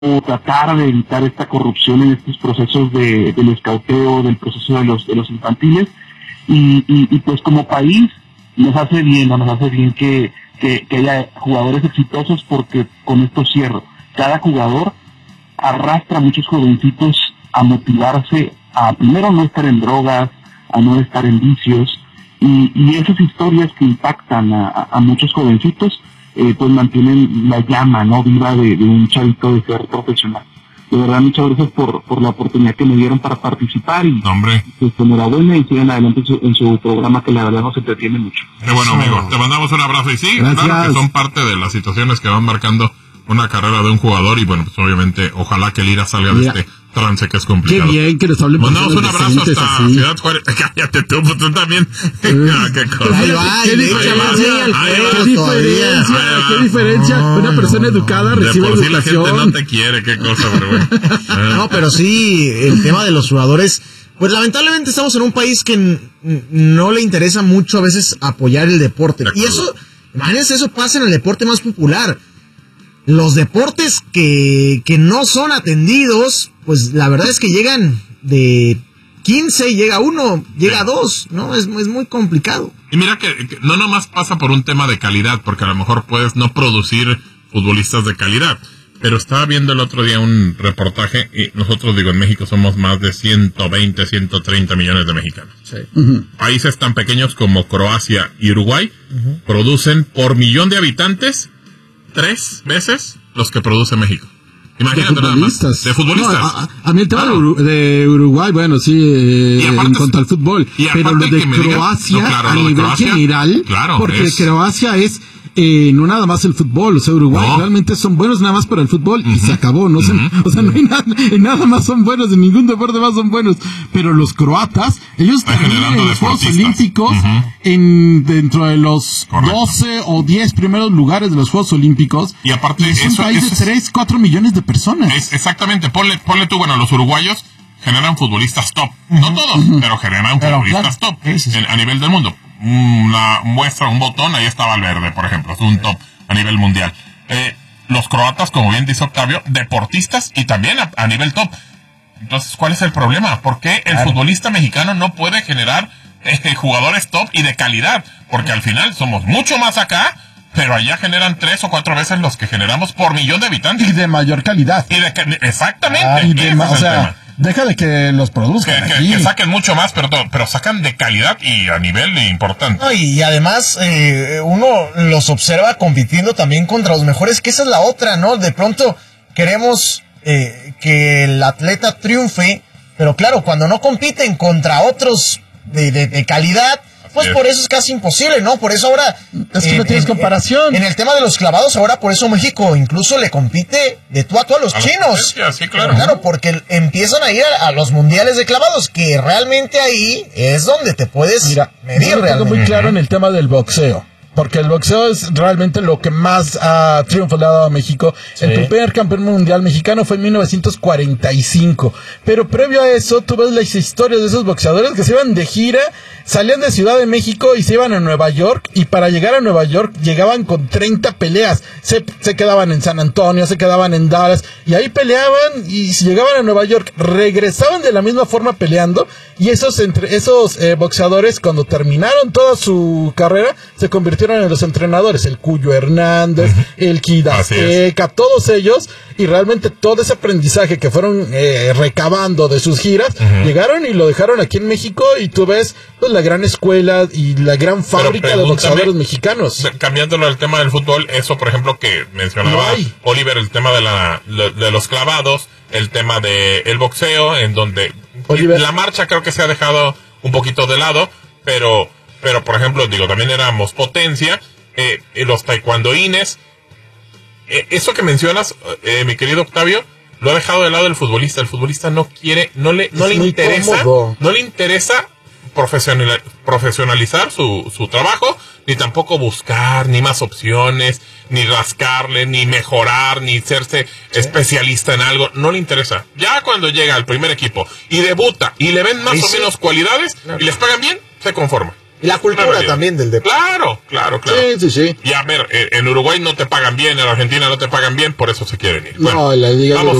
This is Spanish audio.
tratar de evitar esta corrupción en estos procesos del escauteo, del proceso de los infantiles, y pues como país nos hace bien que haya jugadores exitosos, porque con esto cierro, cada jugador arrastra a muchos jovencitos a motivarse a primero no estar en drogas, a no estar en vicios, y esas historias que impactan a muchos jovencitos pues mantienen la llama, ¿no?, viva de un chavito de ser profesional. De verdad, muchas gracias por la oportunidad que me dieron para participar, y pues enhorabuena, y sigan adelante en su programa, que la verdad nos entretiene mucho. Qué bueno, amigo, te mandamos un abrazo, y sí, gracias. Claro que son parte de las situaciones que van marcando una carrera de un jugador, y bueno, pues obviamente ojalá que Lira salga de este trance que es complicado. Qué bien que nos hablen. Mandamos un abrazo hasta así. Ciudad Juárez. Cállate tú, pues tú también. Qué cosa. ¿Qué diferencia? Una persona educada recibe de por sí educación. La gente no te quiere, qué cosa, pero bueno. No, pero sí, el tema de los jugadores, pues lamentablemente estamos en un país que no le interesa mucho a veces apoyar el deporte. Y eso, imagínense, eso pasa en el deporte más popular. Los deportes que no son atendidos, pues la verdad es que llegan de 15, llega 1, llega 2, ¿no? Es muy complicado. Y mira que no nomás pasa por un tema de calidad, porque a lo mejor puedes no producir futbolistas de calidad. Pero estaba viendo el otro día un reportaje, y nosotros, en México somos más de 120, 130 millones de mexicanos. Sí. Países tan pequeños como Croacia y Uruguay producen por millón de habitantes 3 veces los que produce México. Imagínate nada más. De futbolistas. No, a mí el tema de Uruguay, bueno, sí, en cuanto al fútbol. Pero lo de Croacia, a nivel general, porque Croacia es no nada más el fútbol, o sea, Uruguay realmente son buenos nada más para el fútbol, y se acabó, no sé, o sea, no hay nada más son buenos, en ningún deporte más son buenos, pero los croatas, ellos están en los Juegos Olímpicos, dentro de los 12 o 10 primeros lugares de los Juegos Olímpicos, y aparte es un país de 3-4 millones de personas. Exactamente, ponle tú, bueno, los uruguayos generan futbolistas top, no todos, pero generan futbolistas top a nivel del mundo. Una muestra, un botón, ahí está Valverde, por ejemplo, es un top a nivel mundial. Los croatas, como bien dice Octavio, deportistas y también a nivel top. Entonces, ¿cuál es el problema? ¿Por qué el futbolista mexicano no puede generar jugadores top y de calidad? Porque al final somos mucho más acá, pero allá generan 3 o 4 veces los que generamos por millón de habitantes. Y de mayor calidad. Exactamente. O sea, deja de que los produzcan que saquen mucho más, pero sacan de calidad y a nivel importante. No, y además uno los observa compitiendo también contra los mejores, que esa es la otra, ¿no? De pronto queremos que el atleta triunfe, pero claro, cuando no compiten contra otros de calidad, pues por eso es casi imposible, ¿no? Por eso ahora... Es que no tienes comparación. En el tema de los clavados, ahora por eso México incluso le compite de tú a tú a los chinos. Sí, claro. Claro, porque empiezan a ir a los mundiales de clavados, que realmente ahí es donde te puedes medir realmente. Tengo muy claro en el tema del boxeo. Porque el boxeo es realmente lo que más ha triunfado a México. Sí. El primer campeón mundial mexicano fue en 1945. Pero previo a eso, tú ves las historias de esos boxeadores que se iban de gira, salían de Ciudad de México y se iban a Nueva York. Y para llegar a Nueva York llegaban con 30 peleas. Se quedaban en San Antonio, se quedaban en Dallas. Y ahí peleaban, y si llegaban a Nueva York, regresaban de la misma forma peleando. Y esos boxeadores, cuando terminaron toda su carrera, se convirtieron en los entrenadores, el Cuyo Hernández, el Kid Azteca, todos ellos, y realmente todo ese aprendizaje que fueron recabando de sus giras, llegaron y lo dejaron aquí en México, y tú ves pues la gran escuela y la gran fábrica de boxeadores mexicanos. Cambiándolo al tema del fútbol, eso por ejemplo que mencionaba Oliver, el tema de los clavados, el tema del boxeo, en donde la marcha creo que se ha dejado un poquito de lado, pero por ejemplo, también éramos potencia, los taekwondoines, eso que mencionas, mi querido Octavio, lo ha dejado de lado el futbolista. El futbolista no quiere, no le interesa profesionalizar su trabajo, ni tampoco buscar, ni más opciones, ni rascarle, ni mejorar, ni serse especialista en algo, no le interesa. Ya cuando llega al primer equipo y debuta y le ven más o menos cualidades y les pagan bien, se conforma. Y la cultura también del deporte. Claro. Sí. Y a ver, en Uruguay no te pagan bien, en Argentina no te pagan bien, por eso se quieren ir. Bueno, la Liga